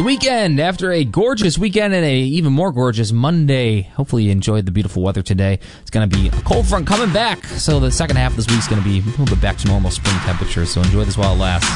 The weekend, after a gorgeous weekend and a even more gorgeous Monday. Hopefully you enjoyed the beautiful weather today. It's going to be a cold front coming back, so the second half of this week is going to be a little bit back to normal spring temperatures, so enjoy this while it lasts.